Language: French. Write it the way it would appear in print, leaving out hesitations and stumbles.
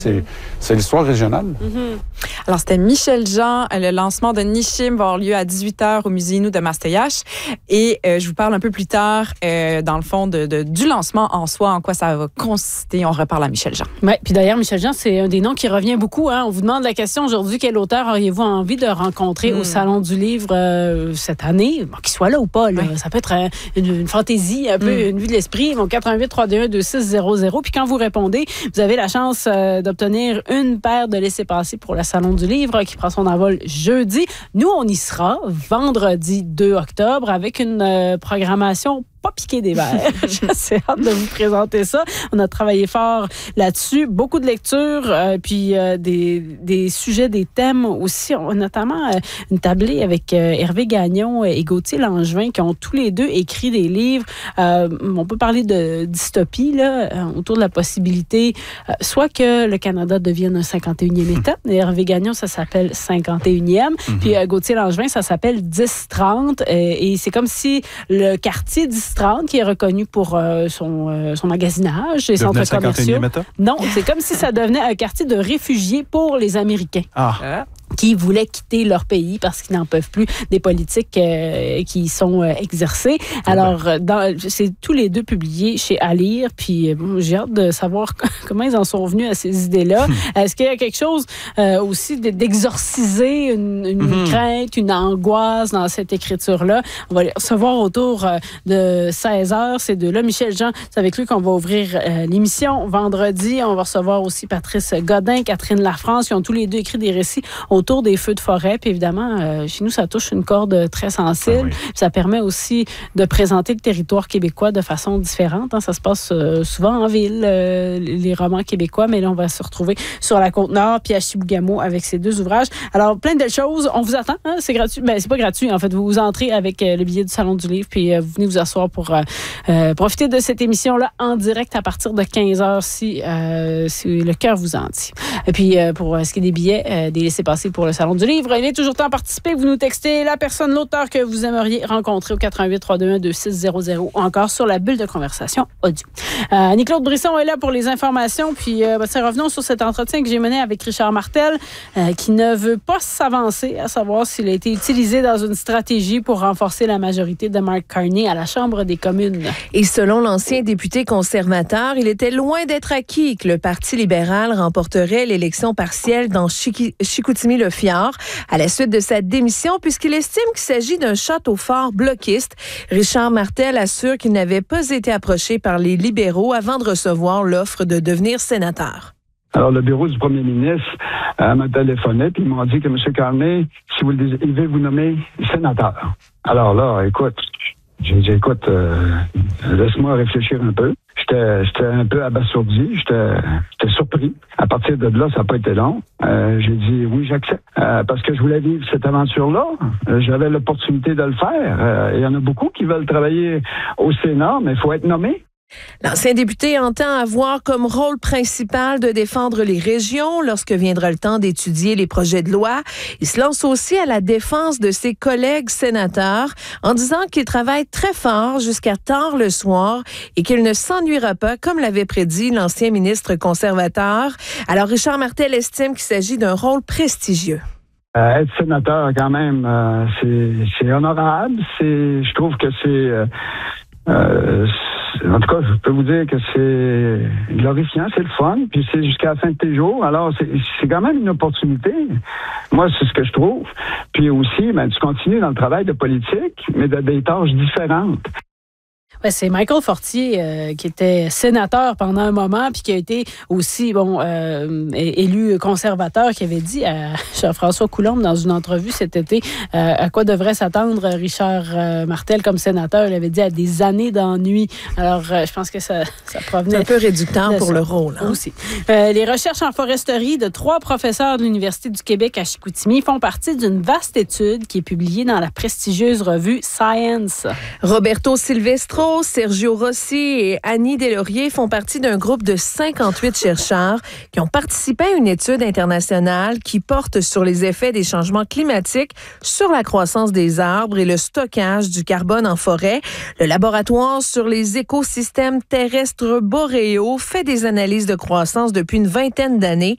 C'est l'histoire régionale. Mm-hmm. Alors, c'était Michel Jean. Le lancement de Nishim va avoir lieu à 18h au Musée Innu de Mastéache. Et je vous parle un peu plus tard, dans le fond, du lancement en soi, en quoi ça va consister. On reparle à Michel Jean. Oui, puis d'ailleurs, Michel Jean, c'est un des noms qui revient beaucoup. Hein. On vous demande la question aujourd'hui, quel auteur auriez-vous envie de rencontrer au Salon du Livre cette année? Bon, qu'il soit là ou pas. Là. Oui. Ça peut être une fantaisie, un peu une vue de l'esprit. Bon, 88-321-2600. Puis quand vous répondez, vous avez la chance d'obtenir une paire de laissez-passer pour le Salon du Livre qui prend son envol jeudi. Nous, on y sera vendredi 2 octobre avec une programmation pas piqué des verres. J'ai assez hâte de vous présenter ça. On a travaillé fort là-dessus. Beaucoup de lectures, puis des sujets, des thèmes aussi. On a notamment une tablée avec Hervé Gagnon et Gauthier Langevin qui ont tous les deux écrit des livres. On peut parler de dystopie là, autour de la possibilité soit que le Canada devienne un 51e État. Hervé Gagnon, ça s'appelle 51e. Puis Gauthier Langevin, ça s'appelle 10-30. Et c'est comme si le quartier 10-30, qui est reconnu pour son magasinage, ses centres commerciaux. Non, c'est comme si ça devenait un quartier de réfugiés pour les Américains. Qui voulaient quitter leur pays parce qu'ils n'en peuvent plus des politiques qui y sont exercées. Alors, c'est tous les deux publiés chez À lire, puis j'ai hâte de savoir comment ils en sont venus à ces idées-là. Est-ce qu'il y a quelque chose aussi d'exorciser une crainte, une angoisse dans cette écriture-là? On va les recevoir autour de 16h, ces deux-là. Michel Jean, c'est avec lui qu'on va ouvrir l'émission. Vendredi, on va recevoir aussi Patrice Godin, Catherine Lafrance, qui ont tous les deux écrit des récits autour des feux de forêt. Puis évidemment, chez nous, ça touche une corde très sensible. Ça permet aussi de présenter le territoire québécois de façon différente. Ça se passe souvent en ville, les romans québécois, mais là, on va se retrouver sur la Côte-Nord puis à Chibougamau avec ces deux ouvrages. Alors, plein de choses. On vous attend. Hein? C'est gratuit. Ben, c'est pas gratuit. En fait, vous entrez avec le billet du Salon du Livre puis vous venez vous asseoir pour profiter de cette émission-là en direct à partir de 15h si le cœur vous en dit. Et puis, pour ce qui est des billets, des laissez-passer pour le Salon du Livre, il est toujours temps de participer. Vous nous textez la personne, l'auteur que vous aimeriez rencontrer au 88-321-2600 ou encore sur la bulle de conversation audio. Annie-Claude Brisson est là pour les informations. Puis, revenons sur cet entretien que j'ai mené avec Richard Martel, qui ne veut pas s'avancer à savoir s'il a été utilisé dans une stratégie pour renforcer la majorité de Mark Carney à la Chambre des communes. Et selon l'ancien député conservateur, il était loin d'être acquis que le Parti libéral remporterait l'élection partielle dans Chicoutimi-le-Fjord à la suite de sa démission, puisqu'il estime qu'il s'agit d'un château fort bloquiste. Richard Martel assure qu'il n'avait pas été approché par les libéraux avant de recevoir l'offre de devenir sénateur. Alors, le bureau du premier ministre m'a téléphoné et ils m'ont dit que M. Carney, si vous le désirez, il veut vous nommer sénateur. Alors là, écoute, j'ai dit, écoute, laisse-moi réfléchir un peu. J'étais un peu abasourdi, j'étais surpris. À partir de là, ça n'a pas été long. J'ai dit oui, j'accepte. Parce que je voulais vivre cette aventure-là. J'avais l'opportunité de le faire. Il y en a beaucoup qui veulent travailler au Sénat, mais il faut être nommé. L'ancien député entend avoir comme rôle principal de défendre les régions lorsque viendra le temps d'étudier les projets de loi. Il se lance aussi à la défense de ses collègues sénateurs en disant qu'il travaille très fort jusqu'à tard le soir et qu'il ne s'ennuiera pas, comme l'avait prédit l'ancien ministre conservateur. Alors, Richard Martel estime qu'il s'agit d'un rôle prestigieux. Être sénateur, quand même, c'est honorable. Je trouve que c'est... en tout cas, je peux vous dire que c'est glorifiant, c'est le fun, puis c'est jusqu'à la fin de tes jours. Alors, c'est quand même une opportunité. Moi, c'est ce que je trouve. Puis aussi, tu continues dans le travail de politique, mais de des tâches différentes. Ouais, c'est Michael Fortier qui était sénateur pendant un moment puis qui a été aussi élu conservateur, qui avait dit à Jean-François Coulombe dans une entrevue cet été à quoi devrait s'attendre Richard Martel comme sénateur. Il avait dit à des années d'ennui. Alors, je pense que ça provenait... C'est un peu réducteur pour le rôle. Hein? Aussi. Les recherches en foresterie de 3 professeurs de l'Université du Québec à Chicoutimi font partie d'une vaste étude qui est publiée dans la prestigieuse revue Science. Roberto Silvestro, Sergio Rossi et Annie Deslauriers font partie d'un groupe de 58 chercheurs qui ont participé à une étude internationale qui porte sur les effets des changements climatiques sur la croissance des arbres et le stockage du carbone en forêt. Le laboratoire sur les écosystèmes terrestres boréaux fait des analyses de croissance depuis une vingtaine d'années